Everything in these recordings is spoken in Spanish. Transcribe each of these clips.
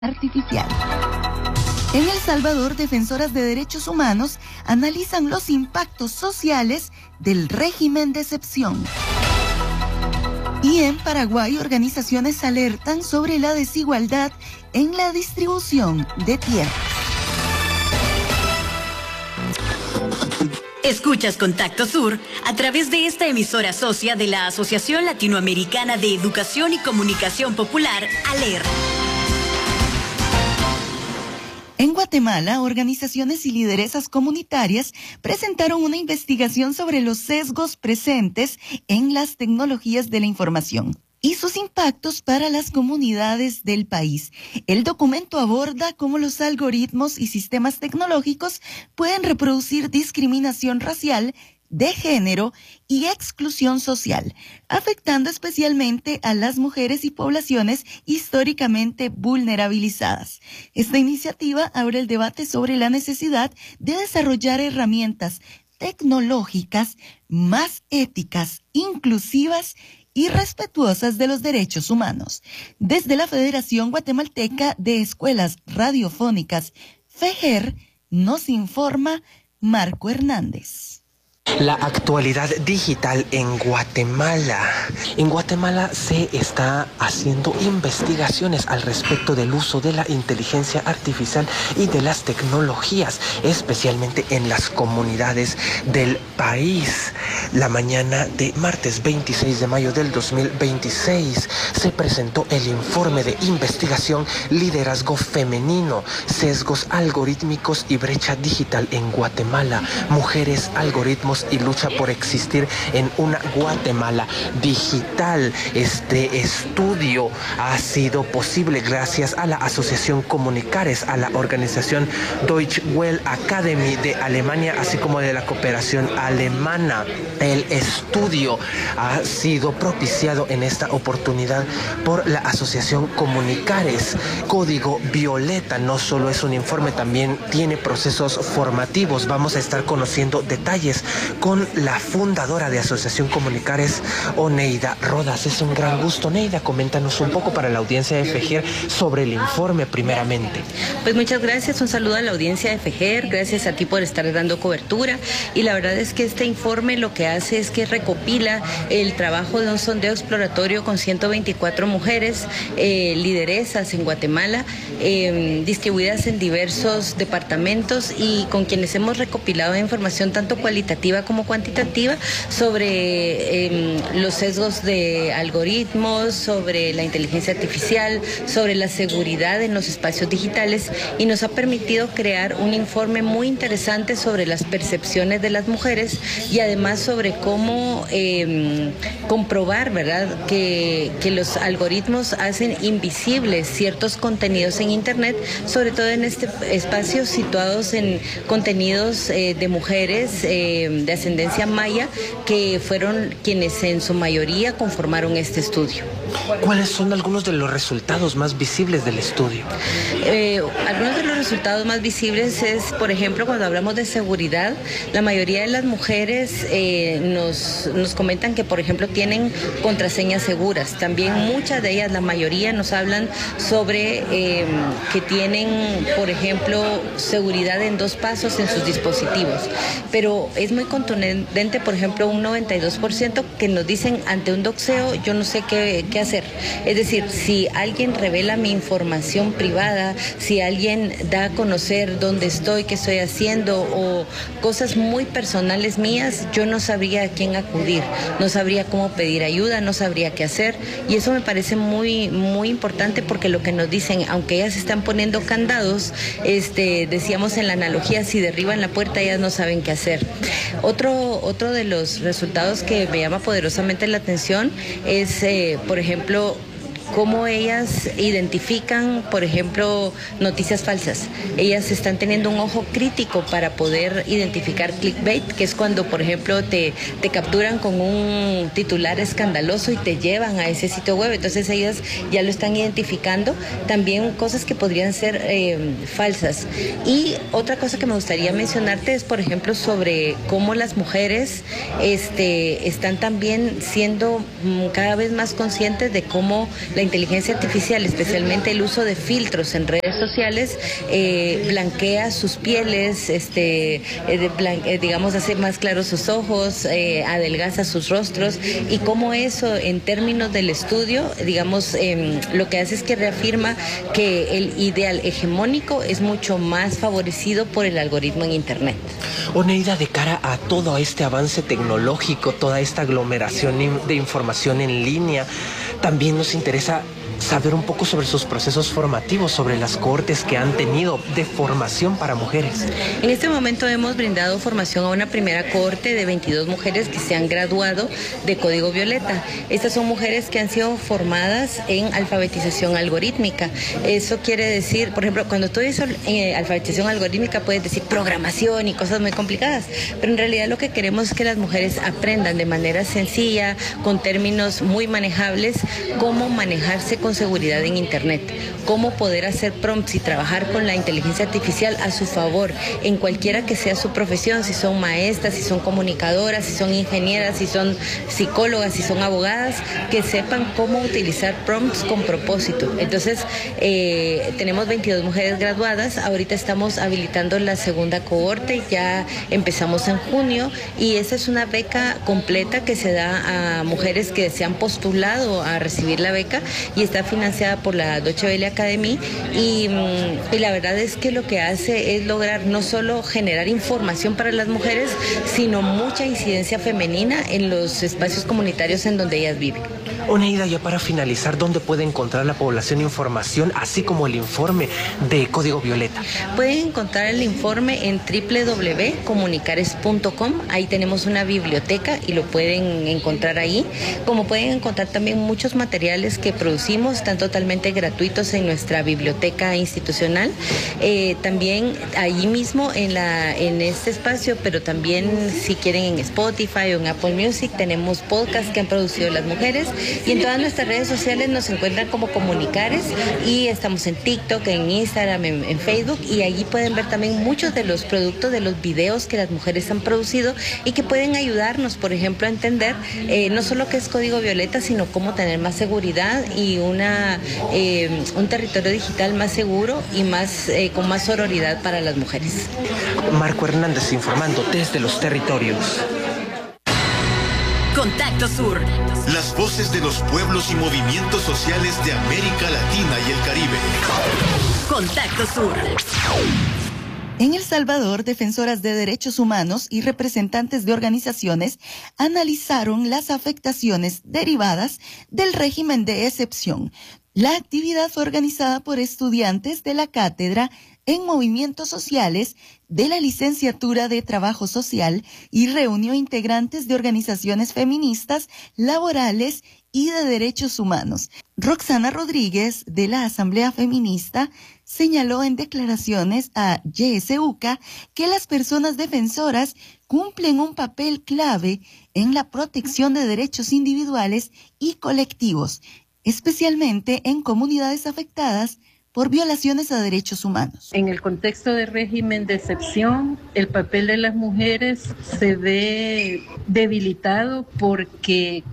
artificial. En El Salvador, defensoras de derechos humanos analizan los impactos sociales del régimen de excepción. Y en Paraguay, organizaciones alertan sobre la desigualdad en la distribución de tierras. Escuchas Contacto Sur a través de esta emisora socia de la Asociación Latinoamericana de Educación y Comunicación Popular, ALER. En Guatemala, organizaciones y lideresas comunitarias presentaron una investigación sobre los sesgos presentes en las tecnologías de la información y sus impactos para las comunidades del país. El documento aborda cómo los algoritmos y sistemas tecnológicos pueden reproducir discriminación racial, de género y exclusión social, afectando especialmente a las mujeres y poblaciones históricamente vulnerabilizadas. Esta iniciativa abre el debate sobre la necesidad de desarrollar herramientas tecnológicas más éticas, inclusivas y respetuosas de los derechos humanos. Desde la Federación Guatemalteca de Escuelas Radiofónicas, FEGER, nos informa Marco Hernández. La actualidad digital en Guatemala. En Guatemala se está haciendo investigaciones al respecto del uso de la inteligencia artificial y de las tecnologías, especialmente en las comunidades del país. La mañana de martes 26 de mayo del 2026 se presentó el informe de investigación Liderazgo Femenino, Sesgos Algorítmicos y Brecha Digital en Guatemala, Mujeres, Algoritmos y lucha por existir en una Guatemala digital. Este estudio ha sido posible gracias a la Asociación Comunicares, a la organización Deutsche Welle Academy de Alemania, así como de la cooperación alemana. El estudio ha sido propiciado en esta oportunidad por la Asociación Comunicares. Código Violeta no solo es un informe, también tiene procesos formativos. Vamos a estar conociendo detalles con la fundadora de Asociación Comunicares, Oneida Rodas. Es un gran gusto. Oneida, coméntanos un poco para la audiencia de FEGER sobre el informe primeramente. Pues muchas gracias, un saludo a la audiencia de FEGER, gracias a ti por estar dando cobertura, y la verdad es que este informe lo que hace es que recopila el trabajo de un sondeo exploratorio con 124 mujeres lideresas en Guatemala, distribuidas en diversos departamentos, y con quienes hemos recopilado información tanto cualitativa como cuantitativa sobre los sesgos de algoritmos, sobre la inteligencia artificial, sobre la seguridad en los espacios digitales, y nos ha permitido crear un informe muy interesante sobre las percepciones de las mujeres y además sobre cómo comprobar, ¿verdad?, que los algoritmos hacen invisibles ciertos contenidos en Internet, sobre todo en este espacio situados en contenidos de mujeres de ascendencia maya, que fueron quienes en su mayoría conformaron este estudio. ¿Cuáles son algunos de los resultados más visibles del estudio? Algunos de los resultados más visibles es, por ejemplo, cuando hablamos de seguridad, la mayoría de las mujeres nos comentan que, por ejemplo, tienen contraseñas seguras. También muchas de ellas, la mayoría, nos hablan sobre que tienen, por ejemplo, seguridad en 2 pasos en sus dispositivos. Pero es muy contundente, por ejemplo, un 92% que nos dicen, ante un doxeo yo no sé qué hacer. Es decir, si alguien revela mi información privada, si alguien da a conocer dónde estoy, qué estoy haciendo, o cosas muy personales mías, yo no sabría a quién acudir, no sabría cómo pedir ayuda, no sabría qué hacer, y eso me parece muy, muy importante, porque lo que nos dicen, aunque ellas están poniendo candados, decíamos en la analogía, si derriban la puerta ellas no saben qué hacer. Otro de los resultados que me llama poderosamente la atención es, por ejemplo, cómo ellas identifican, por ejemplo, noticias falsas. Ellas están teniendo un ojo crítico para poder identificar clickbait, que es cuando, por ejemplo, te capturan con un titular escandaloso y te llevan a ese sitio web. Entonces ellas ya lo están identificando. También cosas que podrían ser falsas. Y otra cosa que me gustaría mencionarte es, por ejemplo, sobre cómo las mujeres están también siendo cada vez más conscientes de cómo la la inteligencia artificial, especialmente el uso de filtros en redes sociales, blanquea sus pieles, digamos, hace más claros sus ojos, adelgaza sus rostros, y cómo eso en términos del estudio, digamos, lo que hace es que reafirma que el ideal hegemónico es mucho más favorecido por el algoritmo en Internet. Oneida, de cara a todo este avance tecnológico, toda esta aglomeración de información en línea, también nos interesa saber un poco sobre sus procesos formativos, sobre las cohortes que han tenido de formación para mujeres. En este momento hemos brindado formación a una primera cohorte de 22 mujeres que se han graduado de Código Violeta. Estas son mujeres que han sido formadas en alfabetización algorítmica. Eso quiere decir, por ejemplo, cuando tú dices alfabetización algorítmica puedes decir programación y cosas muy complicadas, pero en realidad lo que queremos es que las mujeres aprendan de manera sencilla, con términos muy manejables, cómo manejarse con seguridad en Internet, cómo poder hacer prompts y trabajar con la inteligencia artificial a su favor en cualquiera que sea su profesión, si son maestras, si son comunicadoras, si son ingenieras, si son psicólogas, si son abogadas, que sepan cómo utilizar prompts con propósito. Entonces, tenemos 22 mujeres graduadas, ahorita estamos habilitando la segunda cohorte, ya empezamos en junio, y esa es una beca completa que se da a mujeres que se han postulado a recibir la beca, y está financiada por la Deutsche Welle Academy, y la verdad es que lo que hace es lograr no solo generar información para las mujeres, sino mucha incidencia femenina en los espacios comunitarios en donde ellas viven. Oneida, ya para finalizar, ¿dónde puede encontrar la población información, así como el informe de Código Violeta? Pueden encontrar el informe en www.comunicares.com, ahí tenemos una biblioteca y lo pueden encontrar ahí, como pueden encontrar también muchos materiales que producimos, están totalmente gratuitos en nuestra biblioteca institucional, también allí mismo en este espacio, pero también si quieren en Spotify o en Apple Music, tenemos podcasts que han producido las mujeres, y en todas nuestras redes sociales nos encuentran como Comunicares, y estamos en TikTok, en Instagram, en Facebook, y allí pueden ver también muchos de los productos, de los videos que las mujeres han producido y que pueden ayudarnos, por ejemplo, a entender no solo qué es Código Violeta, sino cómo tener más seguridad y un territorio digital más seguro y con más sororidad para las mujeres. Marco Hernández informando desde los territorios. Contacto Sur. Las voces de los pueblos y movimientos sociales de América Latina y el Caribe. Contacto Sur. En El Salvador, defensoras de derechos humanos y representantes de organizaciones analizaron las afectaciones derivadas del régimen de excepción. La actividad fue organizada por estudiantes de la Cátedra en Movimientos Sociales de la Licenciatura de Trabajo Social y reunió integrantes de organizaciones feministas, laborales y de derechos humanos. Roxana Rodríguez, de la Asamblea Feminista, señaló en declaraciones a YSUCA que las personas defensoras cumplen un papel clave en la protección de derechos individuales y colectivos, especialmente en comunidades afectadas por violaciones a derechos humanos. En el contexto de régimen de excepción, el papel de las mujeres se ve debilitado porque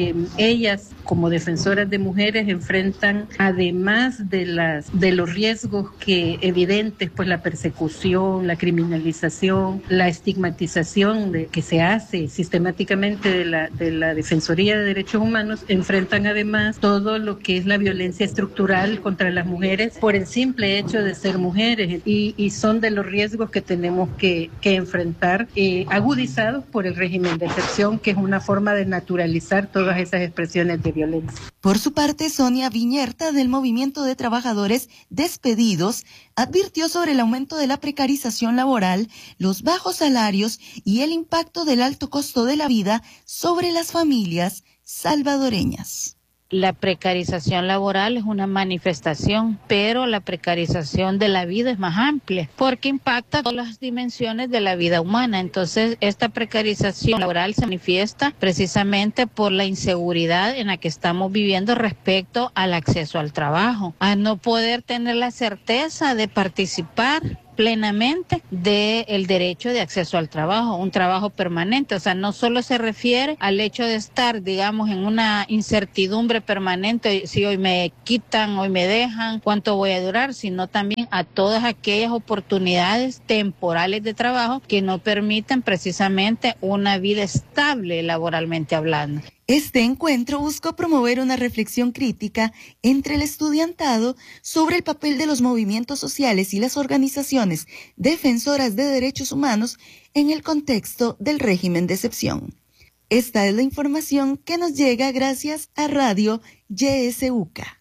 ellas, como defensoras de mujeres, enfrentan, además de los riesgos evidentes, pues la persecución, la criminalización, la estigmatización que se hace sistemáticamente de la Defensoría de Derechos Humanos, enfrentan además todo lo que es la violencia estructural contra las mujeres por el simple hecho de ser mujeres, y son de los riesgos que tenemos que enfrentar, agudizados por el régimen de excepción, que es una forma de naturalizar todas esas expresiones de violencia. Por su parte, Sonia Viñerta, del Movimiento de Trabajadores Despedidos, advirtió sobre el aumento de la precarización laboral, los bajos salarios y el impacto del alto costo de la vida sobre las familias salvadoreñas. La precarización laboral es una manifestación, pero la precarización de la vida es más amplia, porque impacta todas las dimensiones de la vida humana. Entonces, esta precarización laboral se manifiesta precisamente por la inseguridad en la que estamos viviendo respecto al acceso al trabajo, a no poder tener la certeza de participar plenamente del derecho de acceso al trabajo, un trabajo permanente. O sea, no solo se refiere al hecho de estar, digamos, en una incertidumbre permanente, si hoy me quitan, hoy me dejan, cuánto voy a durar, sino también a todas aquellas oportunidades temporales de trabajo que no permiten precisamente una vida estable laboralmente hablando. Este encuentro buscó promover una reflexión crítica entre el estudiantado sobre el papel de los movimientos sociales y las organizaciones defensoras de derechos humanos en el contexto del régimen de excepción. Esta es la información que nos llega gracias a Radio YSUCA.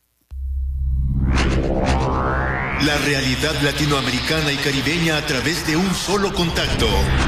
La realidad latinoamericana y caribeña a través de un solo contacto.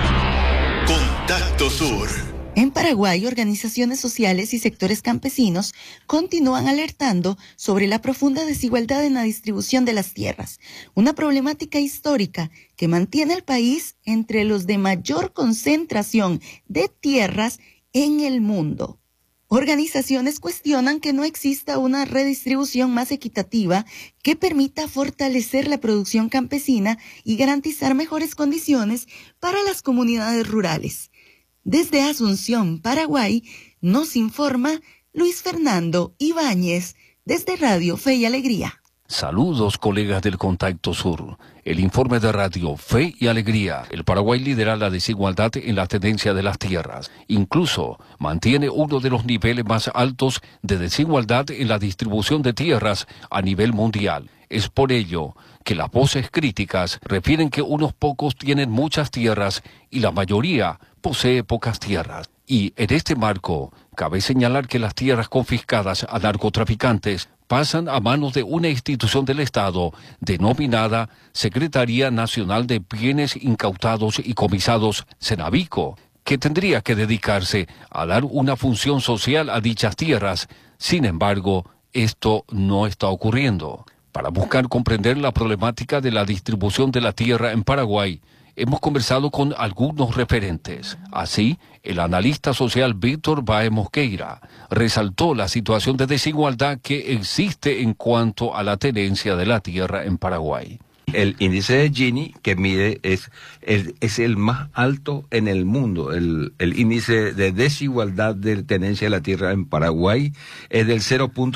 Contacto Sur. En Paraguay, organizaciones sociales y sectores campesinos continúan alertando sobre la profunda desigualdad en la distribución de las tierras, una problemática histórica que mantiene al país entre los de mayor concentración de tierras en el mundo. Organizaciones cuestionan que no exista una redistribución más equitativa que permita fortalecer la producción campesina y garantizar mejores condiciones para las comunidades rurales. Desde Asunción, Paraguay, nos informa Luis Fernando Ibáñez, desde Radio Fe y Alegría. Saludos, colegas del Contacto Sur. El informe de Radio Fe y Alegría. El Paraguay lidera la desigualdad en la tenencia de las tierras. Incluso mantiene uno de los niveles más altos de desigualdad en la distribución de tierras a nivel mundial. Es por ello que las voces críticas refieren que unos pocos tienen muchas tierras y la mayoría posee pocas tierras. Y en este marco, cabe señalar que las tierras confiscadas a narcotraficantes pasan a manos de una institución del Estado denominada Secretaría Nacional de Bienes Incautados y Comisados, Senavico, que tendría que dedicarse a dar una función social a dichas tierras. Sin embargo, esto no está ocurriendo. Para buscar comprender la problemática de la distribución de la tierra en Paraguay, hemos conversado con algunos referentes. Así, el analista social Víctor Bae Mosqueira resaltó la situación de desigualdad que existe en cuanto a la tenencia de la tierra en Paraguay. El índice de Gini que mide es el más alto en el mundo. El índice de desigualdad de tenencia de la tierra en Paraguay es del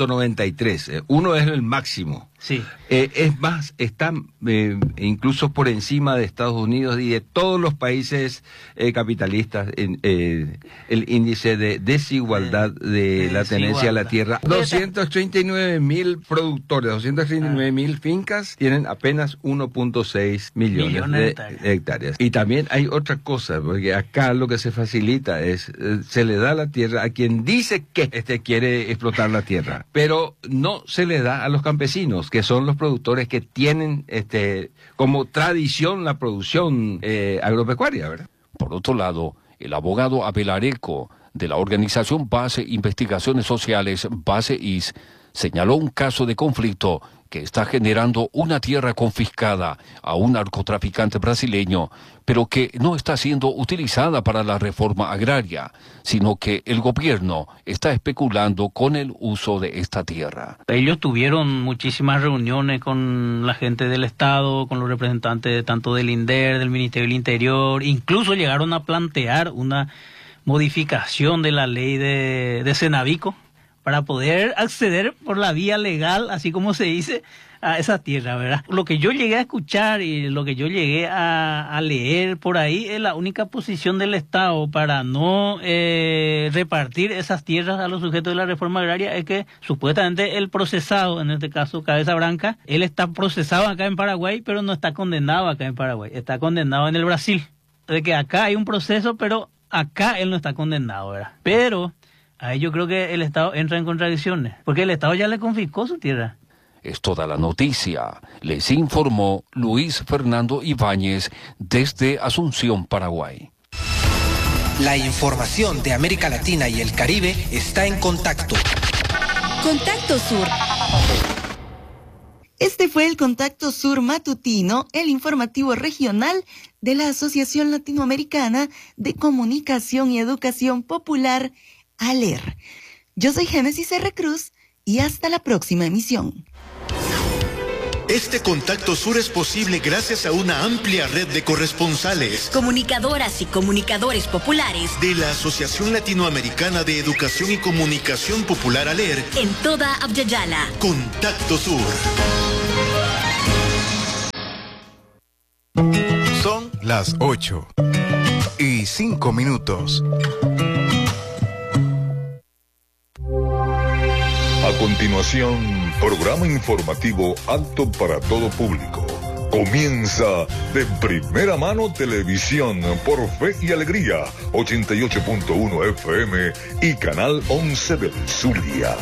0.93. Uno es el máximo. Sí. Es más, está incluso por encima de Estados Unidos y de todos los países capitalistas el índice de desigualdad de la tenencia de la tierra. 239.000 productores, 239.000 fincas tienen apenas 1.6 millones de hectáreas. Y también hay otra cosa, porque acá lo que se facilita es, se le da la tierra a quien dice que quiere explotar la tierra, pero no se le da a los campesinos, que son los productores que tienen como tradición la producción agropecuaria, ¿verdad? Por otro lado, el abogado Abel Areco, de la organización Base Investigaciones Sociales, Base IS, señaló un caso de conflicto que está generando una tierra confiscada a un narcotraficante brasileño, pero que no está siendo utilizada para la reforma agraria, sino que el gobierno está especulando con el uso de esta tierra. Ellos tuvieron muchísimas reuniones con la gente del Estado, con los representantes tanto del INDER, del Ministerio del Interior, incluso llegaron a plantear una modificación de la ley de Senavico, para poder acceder por la vía legal, así como se dice, a esa tierra, ¿verdad? Lo que yo llegué a escuchar y lo que yo llegué a leer por ahí es la única posición del Estado para no repartir esas tierras a los sujetos de la reforma agraria es que supuestamente el procesado, en este caso Cabeza Branca, él está procesado acá en Paraguay, pero no está condenado acá en Paraguay, está condenado en el Brasil. De que acá hay un proceso, pero acá él no está condenado, ¿verdad? Pero ahí yo creo que el Estado entra en contradicciones, porque el Estado ya le confiscó su tierra. Es toda la noticia. Les informó Luis Fernando Ibáñez desde Asunción, Paraguay. La información de América Latina y el Caribe está en Contacto. Contacto Sur. Este fue el Contacto Sur matutino, el informativo regional de la Asociación Latinoamericana de Comunicación y Educación Popular, ALER. Yo soy Génesis R. Cruz y hasta la próxima emisión. Este Contacto Sur es posible gracias a una amplia red de corresponsales, comunicadoras y comunicadores populares de la Asociación Latinoamericana de Educación y Comunicación Popular ALER en toda Abya-Yala. Contacto Sur. Son las 8:05. A continuación, programa informativo apto para todo público. Comienza De Primera Mano Televisión por Fe y Alegría, 88.1 FM y Canal 11 del Zulia.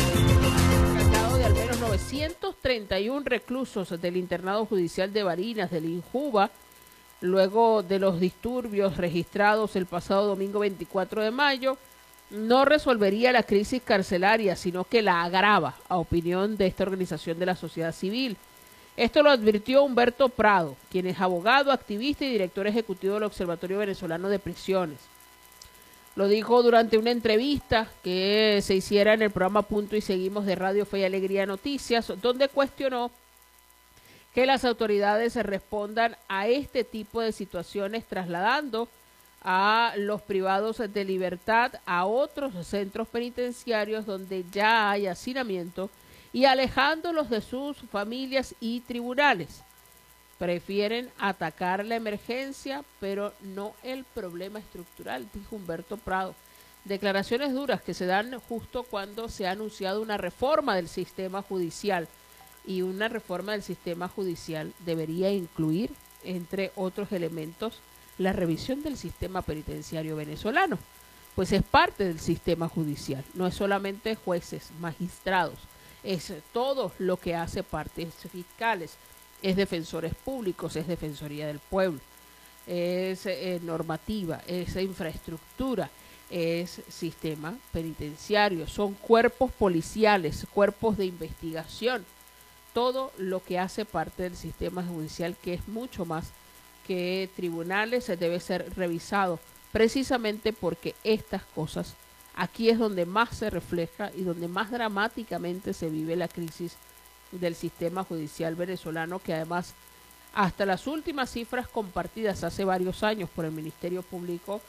De al menos 931 reclusos del internado judicial de Barinas, del Injuba, luego de los disturbios registrados el pasado domingo 24 de mayo, no resolvería la crisis carcelaria, sino que la agrava, a opinión de esta organización de la sociedad civil. Esto lo advirtió Humberto Prado, quien es abogado, activista y director ejecutivo del Observatorio Venezolano de Prisiones. Lo dijo durante una entrevista que se hiciera en el programa Punto y Seguimos de Radio Fe y Alegría Noticias, donde cuestionó que las autoridades respondan a este tipo de situaciones trasladando a los privados de libertad a otros centros penitenciarios donde ya hay hacinamiento y alejándolos de sus familias y tribunales. Prefieren atacar la emergencia, pero no el problema estructural, dijo Humberto Prado. Declaraciones duras que se dan justo cuando se ha anunciado una reforma del sistema judicial, y una reforma del sistema judicial debería incluir, entre otros elementos, la revisión del sistema penitenciario venezolano, pues es parte del sistema judicial, no es solamente jueces, magistrados, es todo lo que hace parte, es fiscales, es defensores públicos, es defensoría del pueblo, es normativa, es infraestructura, es sistema penitenciario, son cuerpos policiales, cuerpos de investigación, todo lo que hace parte del sistema judicial, que es mucho más que tribunales, debe ser revisado precisamente porque estas cosas, aquí es donde más se refleja y donde más dramáticamente se vive la crisis del sistema judicial venezolano, que además hasta las últimas cifras compartidas hace varios años por el Ministerio Público,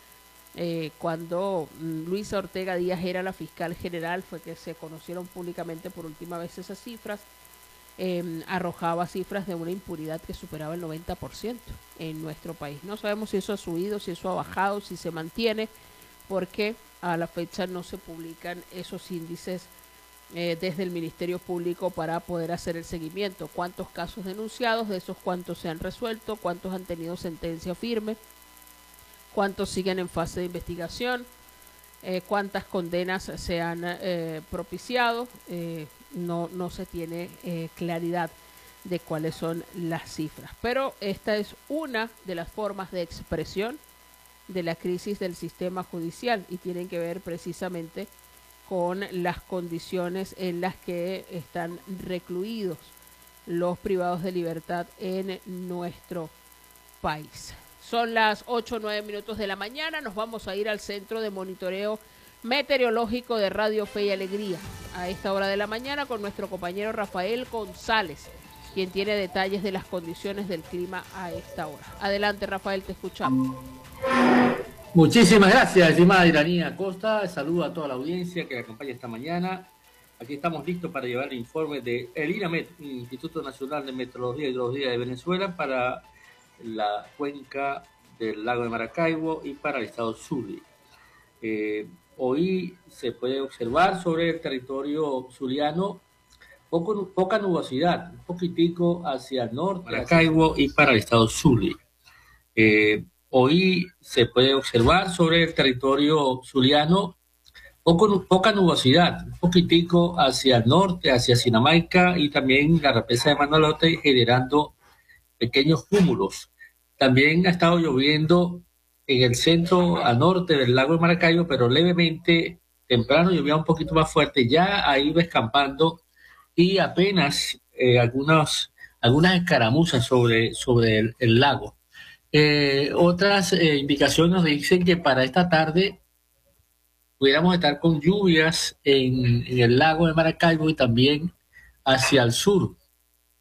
cuando Luisa Ortega Díaz era la fiscal general, fue que se conocieron públicamente por última vez esas cifras. Arrojaba cifras de una impunidad que superaba el 90% en nuestro país. No sabemos si eso ha subido, si eso ha bajado, si se mantiene, porque a la fecha no se publican esos índices desde el Ministerio Público para poder hacer el seguimiento. ¿Cuántos casos denunciados? De esos, ¿cuántos se han resuelto? ¿Cuántos han tenido sentencia firme? ¿Cuántos siguen en fase de investigación? ¿Cuántas condenas se han propiciado? No se tiene claridad de cuáles son las cifras. Pero esta es una de las formas de expresión de la crisis del sistema judicial y tienen que ver precisamente con las condiciones en las que están recluidos los privados de libertad en nuestro país. Son las 8:09 de la mañana, nos vamos a ir al Centro de Monitoreo Meteorológico de Radio Fe y Alegría a esta hora de la mañana con nuestro compañero Rafael González, quien tiene detalles de las condiciones del clima a esta hora. Adelante, Rafael, te escuchamos. Muchísimas gracias, estimada Iranía Costa. Saludo a toda la audiencia que me acompaña esta mañana. Aquí estamos listos para llevar el informe de el INAMET, Instituto Nacional de Meteorología y Hidrología de Venezuela, para la cuenca del lago de Maracaibo y para el estado Zulia. Hoy se puede observar sobre el territorio zuliano poca nubosidad, un poquitico hacia el norte, Maracaibo y para el estado Zulia. Hoy se puede observar sobre el territorio zuliano poca nubosidad, un poquitico hacia el norte, hacia Sinamaica y también la represa de Manolote, generando pequeños cúmulos. También ha estado lloviendo en el centro al norte del lago de Maracaibo, pero levemente, temprano llovía un poquito más fuerte, ya ha ido escampando y apenas algunas escaramuzas sobre el lago. Otras indicaciones nos dicen que para esta tarde pudiéramos estar con lluvias en el lago de Maracaibo y también hacia el sur,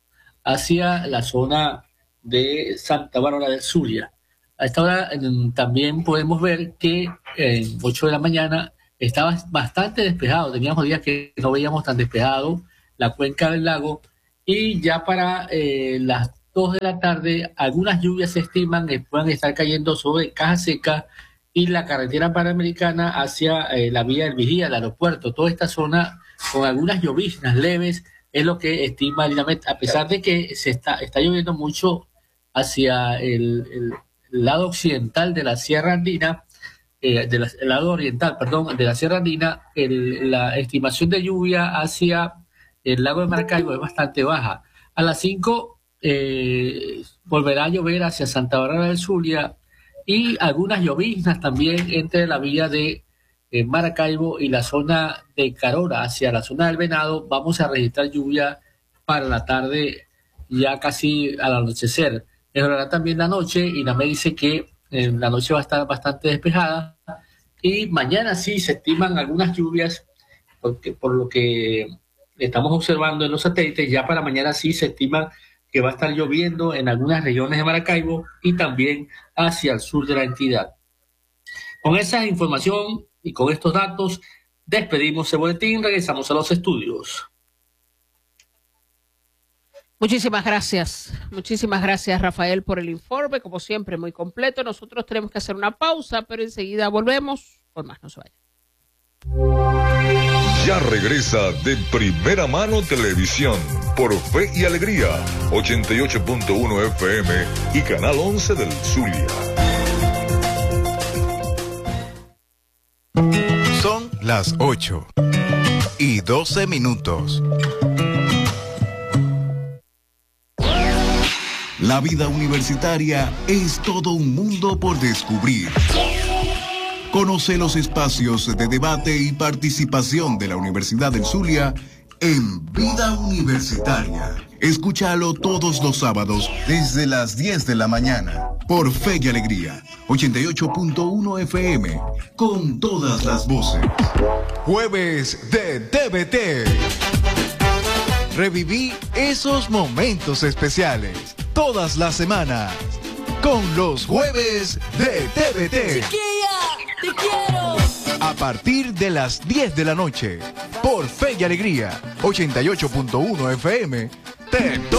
hacia la zona de Santa Bárbara del Zulia. A esta hora también podemos ver que en 8 de la mañana estaba bastante despejado. Teníamos días que no veíamos tan despejado la cuenca del lago, y ya para las 2 de la tarde algunas lluvias se estiman que puedan estar cayendo sobre Caja Seca y la carretera panamericana hacia la vía del Vigía, el aeropuerto. Toda esta zona con algunas lloviznas leves es lo que estima el INAMET, a pesar de que está lloviendo mucho hacia el lado occidental de la Sierra Andina, el lado oriental, perdón, de la Sierra Andina. La estimación de lluvia hacia el lago de Maracaibo es bastante baja. A las 5 volverá a llover hacia Santa Bárbara del Zulia y algunas lloviznas también entre la vía de Maracaibo y la zona de Carora hacia la zona del Venado. Vamos a registrar lluvia para la tarde, ya casi al anochecer. Mejorará también la noche, y la me dice que la noche va a estar bastante despejada, y mañana sí se estiman algunas lluvias, porque por lo que estamos observando en los satélites, ya para mañana sí se estima que va a estar lloviendo en algunas regiones de Maracaibo y también hacia el sur de la entidad. Con esa información y con estos datos despedimos el boletín, regresamos a los estudios. Muchísimas gracias Rafael por el informe, como siempre muy completo. Nosotros tenemos que hacer una pausa, pero enseguida volvemos con más. No se vayan. Ya regresa De Primera Mano Televisión por Fe y Alegría, 88.1 FM y Canal 11 del Zulia. Son las 8:12. La vida universitaria es todo un mundo por descubrir. Conoce los espacios de debate y participación de la Universidad del Zulia en Vida Universitaria. Escúchalo todos los sábados desde las 10 de la mañana por Fe y Alegría, 88.1 FM, con todas las voces. Jueves de TVT. Reviví esos momentos especiales todas las semanas con los Jueves de TVT. ¡Chiquilla, te quiero! A partir de las 10 de la noche por Fe y Alegría, 88.1 FM.